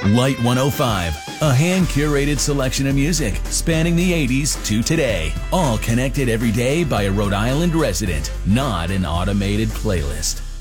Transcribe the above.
Light 105, a hand-curated selection of music spanning the 80s to today, all connected every day by a Rhode Island resident, not an automated playlist.